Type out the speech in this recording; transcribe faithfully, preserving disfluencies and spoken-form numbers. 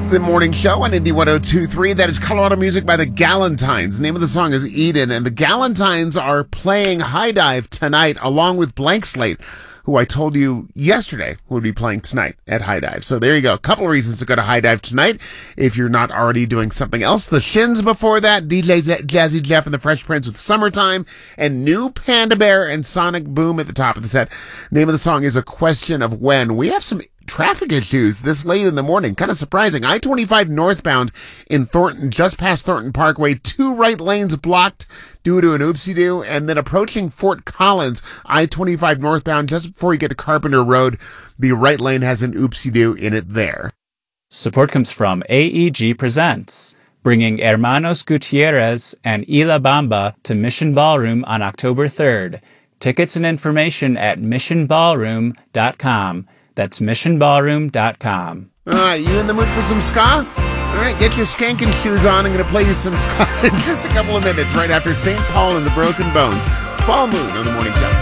The morning show on Indy one oh two point three. That is Colorado music by the Galentines. The name of the song is Eden, and the Galentines are playing High Dive tonight along with Blank Slate, who I told you yesterday would be playing tonight at High Dive. So there you go. A couple of reasons to go to High Dive tonight if you're not already doing something else. The Shins before that, D J Jazzy Jeff and the Fresh Prince with Summertime, and new Panda Bear and Sonic Boom at the top of the set. Name of the song is A Question of When. We have some traffic issues this late in the morning. Kind of surprising. I twenty-five northbound in Thornton, just past Thornton Parkway, two right lanes blocked due to an oopsie-doo, and then approaching Fort Collins, I twenty-five northbound, just before you get to Carpenter Road, the right lane has an oopsie-doo in it there. Support comes from A E G Presents, bringing Hermanos Gutierrez and Ila Bamba to Mission Ballroom on October third. Tickets and information at mission ballroom dot com. That's mission ballroom dot com. All right, you in the mood for some ska? All right, get your skanking shoes on. I'm going to play you some ska in just a couple of minutes, right after Saint Paul and the Broken Bones. Fall Moon on the morning show.